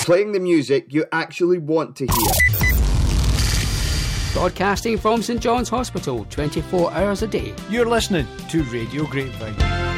Playing the music you actually want to hear. Broadcasting from St John's Hospital 24 hours a day. You're listening to Radio Grapevine.